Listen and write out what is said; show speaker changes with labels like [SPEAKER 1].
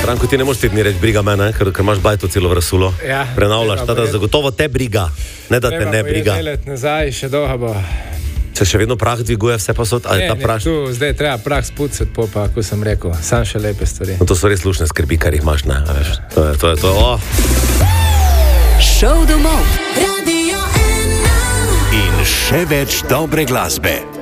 [SPEAKER 1] Branko, ti ne moreš 5 dni reči briga mene, ker imaš bajto celo v rasulo.
[SPEAKER 2] Ja,
[SPEAKER 1] prenavljaš, tada zagotovo te briga, ne da te ne briga.
[SPEAKER 2] Treba bo nazaj, še dolgo bo.
[SPEAKER 1] Se še vedno prah dviguje vse posod?
[SPEAKER 2] Tu zdaj treba prah spucati, pa, ko sem rekel, sam še lepe stvari.
[SPEAKER 1] No, to so res lušne skrbi, kar jih imaš, ne, veš. To je to.
[SPEAKER 3] Šov domov. Radio 1. In še več dobre glasbe.